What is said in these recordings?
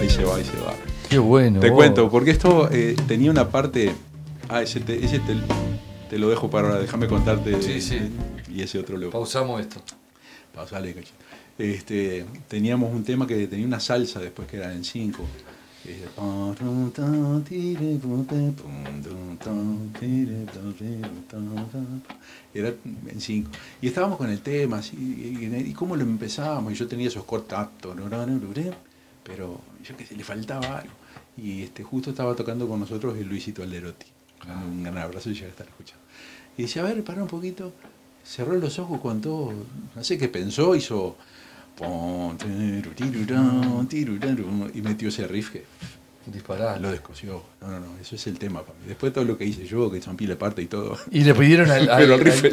ahí se va. Qué bueno. Te cuento, porque esto tenía una parte... ese te lo dejo para ahora, déjame contarte. Sí. Y ese otro lo... Pausamos esto. Pausale, cachito. Teníamos un tema que tenía una salsa después que era en 5. Era en 5. Y estábamos con el tema, así, y cómo lo empezábamos, y yo tenía esos cortatos, pero yo que sé, le faltaba algo. Y justo estaba tocando con nosotros el Luisito Alderotti. Un gran abrazo y ya está escuchando. Y dice, a ver, para un poquito. Cerró los ojos con todo, no sé qué pensó, hizo... Y metió ese riff que dispará. Lo descosió. No, eso es el tema para mí. Después todo lo que hice yo, que zampí la parte y todo. Y le pidieron pero el riff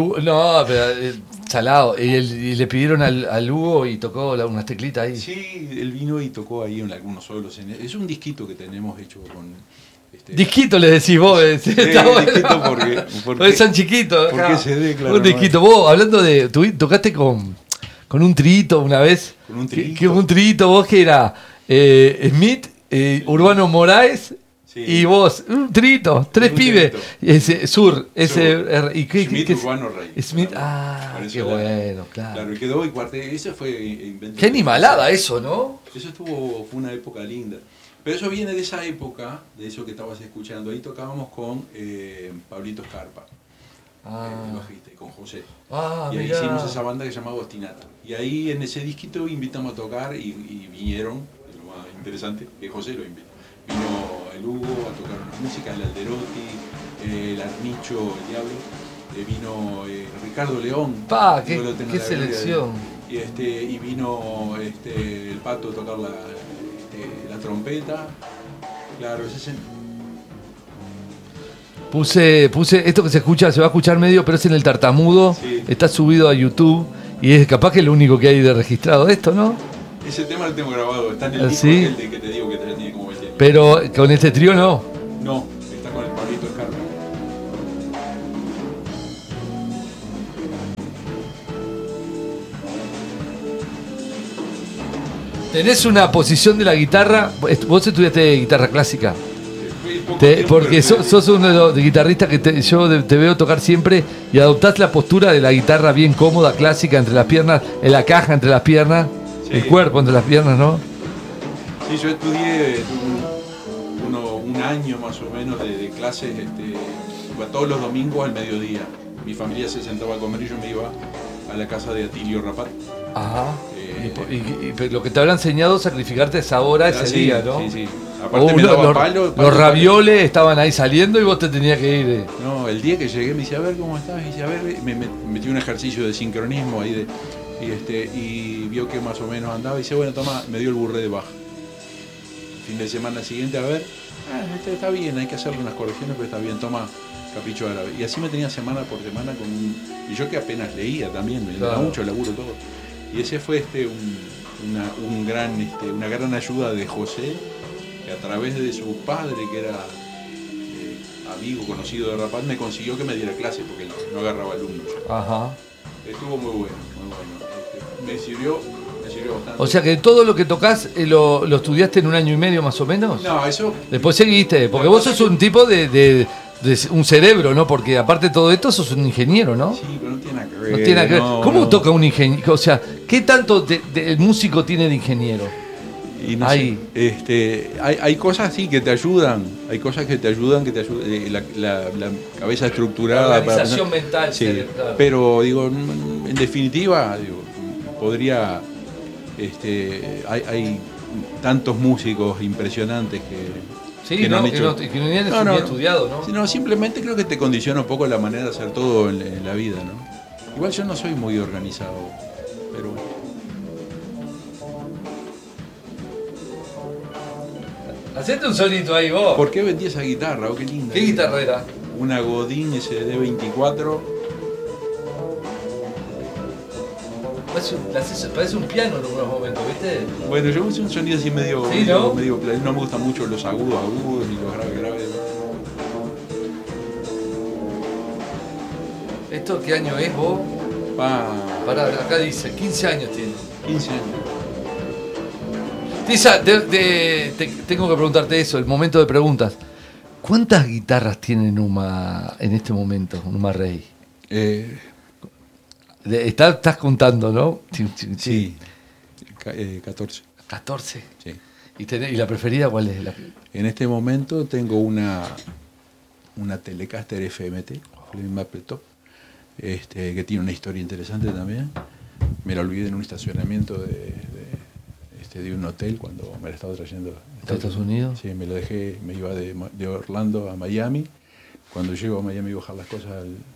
salado. Y le pidieron al Hugo y tocó unas teclitas ahí. Sí, él vino y tocó ahí en algunos solos. Es un disquito que tenemos hecho con... disquito le decís vos. Disquito porque son chiquitos. Porque se ve, claro. Un disquito. Vos, hablando de... Tocaste con un trito una vez. Con un trito. Que un trito vos que era Smith, Urbano Moraes... Sí. Y vos, un trito, tres pibes. Ese, Sur, ese. Smith, Urbano Rey. Smith, qué bueno, claro. Claro, y quedó y cuarté. Ese fue invento. Qué animalada eso, ¿no? Eso fue una época linda. Pero eso viene de esa época, de eso que estabas escuchando. Ahí tocábamos con Pablito Scarpa, el bajista, y con José. Y ahí hicimos esa banda que se llamaba Ostinato. Y ahí en ese disquito invitamos a tocar y vinieron, lo más interesante, que José lo invitó. Vino el Hugo a tocar una música, el Alderotti, el Arnicho, el Diablo, vino Ricardo León. ¡Qué selección! Y vino el Pato a tocar la trompeta. Claro, ese es Puse esto que se escucha, se va a escuchar medio, pero es en el tartamudo, sí. Está subido a YouTube y es capaz que es lo único que hay de registrado de esto, ¿no? Ese tema lo tengo grabado, está en el disco aquel de que te digo que tiene como 20 años. Pero con este trío no. No, está con el Pablito Scarpa. ¿Tenés una posición de la guitarra? ¿Vos estudiaste guitarra clásica? Porque sos uno de los guitarristas que yo te veo tocar siempre y adoptás la postura de la guitarra bien cómoda, clásica, entre las piernas, en la caja entre las piernas, sí. El cuerpo entre las piernas, ¿no? Sí, yo estudié un año más o menos de clases, iba todos los domingos al mediodía. Mi familia se sentaba a comer y yo me iba a la casa de Atilio Rapat. Ajá. Pero lo que te habrá enseñado sacrificarte esa hora, ese día, ¿no? Sí. Aparte me daba palo. Los ravioles estaban ahí saliendo y vos te tenías que ir. No, el día que llegué me dice, a ver cómo estás. Y dice, a ver, me metí un ejercicio de sincronismo ahí y vio que más o menos andaba. Y dice, bueno, toma, me dio el burré de baja. Fin de semana siguiente, a ver, está bien, hay que hacerle unas correcciones, pero está bien, toma Capricho Árabe. Y así me tenía semana por semana y yo que apenas leía también, me daba mucho laburo todo. Y ese fue una gran ayuda de José, que a través de su padre, que era amigo, conocido de Rapat, me consiguió que me diera clase, porque no agarraba alumnos. Ajá. Estuvo muy bueno. Me sirvió bastante. O sea que todo lo que tocas lo estudiaste en un año y medio más o menos. No, eso... Después seguiste, porque vos sos un tipo de un cerebro, ¿no? Porque aparte de todo esto sos un ingeniero, ¿no? Sí, pero no tiene nada que ver. No tiene nada que ver. ¿Cómo toca un ingeniero? O sea, ¿qué tanto el músico tiene de ingeniero? Y no sé, hay cosas sí que te ayudan, hay cosas que te ayudan, la cabeza estructurada. La organización mental. Sí, pero digo, en definitiva, podría, hay tantos músicos impresionantes que no han estudiado, ¿no? No, simplemente creo que te condiciona un poco la manera de hacer todo en la vida, ¿no? Igual yo no soy muy organizado, pero... Hacete un solito ahí vos. ¿Por qué vendí esa guitarra? Qué linda. ¿Qué guitarra era? Una Godin SD24. Parece un piano en algunos momentos, ¿viste? Bueno, yo usé un sonido así medio... ¿Sí, no? No me gustan mucho los agudos ni los graves. ¿Esto qué año es vos? Pará, acá dice, 15 años tiene. 15 años. Tisa, tengo que preguntarte eso, el momento de preguntas. ¿Cuántas guitarras tiene Numa en este momento, Numa Rey? Estás contando, ¿no? Sí, 14. ¿14? Sí. ¿Y la preferida cuál es? En este momento tengo una Telecaster FMT, Maple Top, que tiene una historia interesante también. Me la olvidé en un estacionamiento de un hotel cuando me la estaba trayendo de Estados Unidos. Sí, me lo dejé, me iba de Orlando a Miami. Cuando llego a Miami iba a bajar las cosas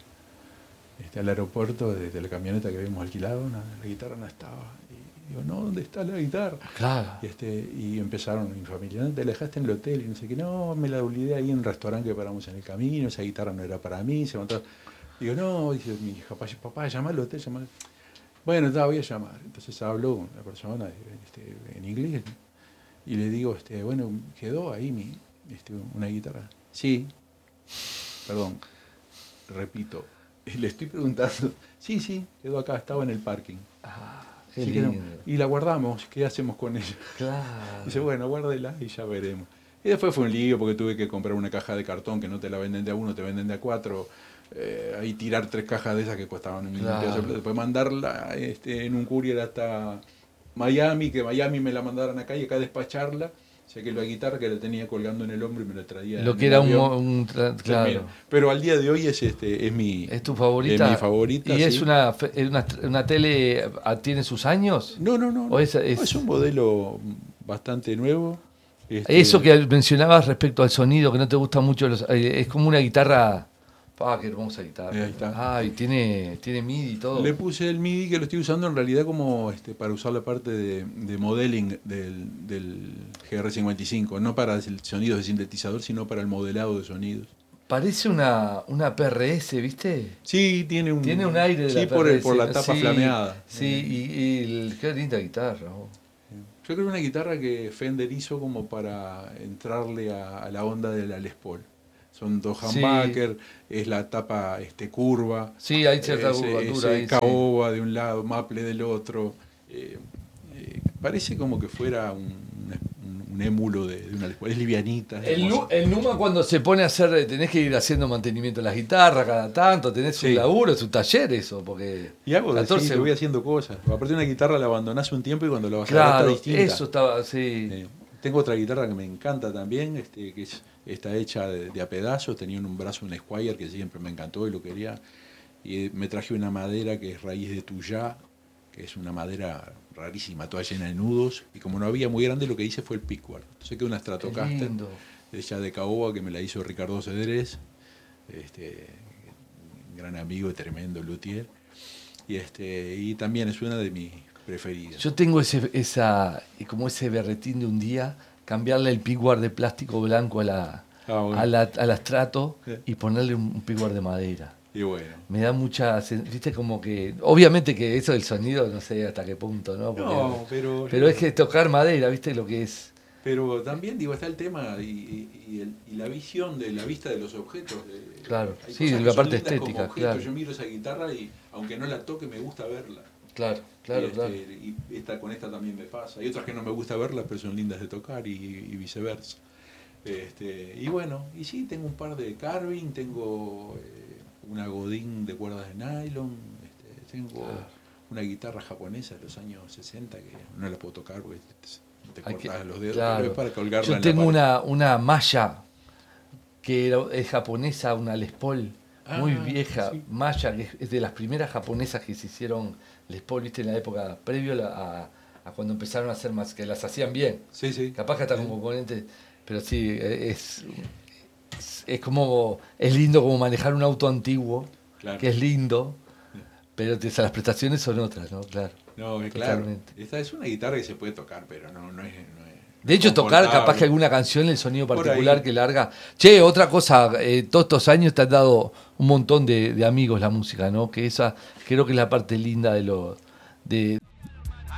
al aeropuerto, desde la camioneta que habíamos alquilado, la guitarra no estaba. Y digo, no, ¿dónde está la guitarra? Claro. Y empezaron mi familia, ¿no te la dejaste en el hotel? Y no sé qué, no, me la olvidé ahí en un restaurante que paramos en el camino, esa guitarra no era para mí, se montó. Digo, no, dice mi hija, papá, llama al hotel, llama. Bueno, voy a llamar. Entonces habló con una persona en inglés y le digo, bueno, quedó ahí una guitarra. Sí, perdón, repito, le estoy preguntando. Sí, quedó acá, estaba en el parking. Qué lindo. Y la guardamos, ¿qué hacemos con ella? Claro. Dice, bueno, guárdela y ya veremos. Y después fue un lío porque tuve que comprar una caja de cartón que no te la venden de a 1, te venden de a 4. Ahí tirar 3 cajas de esas que costaban un pedazo de plata. Después mandarla en un courier hasta Miami, que Miami me la mandaran acá y acá despacharla. O sea que la guitarra que la tenía colgando en el hombro y me la traía. Lo que era claro. Pero al día de hoy es mi. ¿Es tu favorita? Es mi favorita. ¿Y sí. es una tele, tiene sus años? No. Es un modelo bastante nuevo. Eso que mencionabas respecto al sonido, que no te gusta mucho, es como una guitarra. Qué hermosa guitarra. Ahí está. Y tiene MIDI y todo. Le puse el MIDI que lo estoy usando en realidad como para usar la parte de modeling del GR55, no para el sonido de sintetizador, sino para el modelado de sonidos. Parece una PRS, ¿viste? Sí, tiene un aire de la PRS. por la tapa flameada. Sí, qué linda guitarra. Yo creo que es una guitarra que Fender hizo como para entrarle a la onda de la Les Paul. Son 2 humbucker, es la tapa curva. Sí, hay cierta curvatura ahí. Caoba de un lado, maple del otro. Parece como que fuera un émulo de una Les Paul. Es livianita. El Numa cuando se pone a hacer, tenés que ir haciendo mantenimiento de las guitarras cada tanto, tenés un laburo, es un taller eso, porque... Y hago 14 voy haciendo cosas. Aparte una guitarra la abandonás un tiempo y cuando la vas a ver está distinta. Eso estaba, sí. Tengo otra guitarra que me encanta también, que está hecha de a pedazos, tenía en un brazo un Squier que siempre me encantó y lo quería. Y me traje una madera que es raíz de tuyá, que es una madera rarísima, toda llena de nudos. Y como no había muy grande, lo que hice fue el pickguard. Entonces quedó una Stratocaster hecha de caoba que me la hizo Ricardo Cedrés, gran amigo y tremendo luthier. Y también es una de mis preferidas. Yo tengo como ese berretín de un día, cambiarle el pickguard de plástico blanco a la Strato y ponerle un pickguard de madera. Y bueno. Me da viste, como que, obviamente que eso del sonido, no sé hasta qué punto, ¿no? Porque, pero es que tocar madera, viste lo que es. Pero también, está el tema y la visión de la vista de los objetos. Claro, sí, la parte estética, claro. Yo miro esa guitarra y, aunque no la toque, me gusta verla. Claro. Y con esta también me pasa. Hay otras que no me gusta verlas, pero son lindas de tocar y viceversa. Y bueno, y sí, tengo un par de carving, tengo una Godin de cuerdas de nylon, tengo una guitarra japonesa de los años 60 que no la puedo tocar porque te cortas los dedos, pero es para colgarla. Yo tengo una Maya que es japonesa, una Les Paul muy vieja, sí. Maya, que es de las primeras japonesas que se hicieron Les Paul, viste, en la época previo a cuando empezaron a hacer más, que las hacían bien. Sí. Capaz que hasta con componentes, pero sí, es lindo como manejar un auto antiguo, que es lindo, pero las prestaciones son otras, ¿no? Claro. No, claro. Esta es una guitarra que se puede tocar, pero no es de hecho, tocar capaz que alguna canción, el sonido particular que larga. Che, otra cosa, todos estos años te han dado un montón de amigos la música, ¿no? Que esa creo que es la parte linda de